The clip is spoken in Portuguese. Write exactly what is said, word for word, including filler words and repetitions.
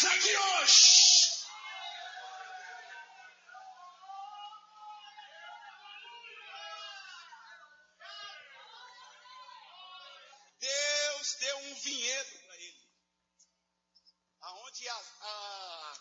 Deus aqui hoje. Deus deu um vinhedo para ele, aonde a, a,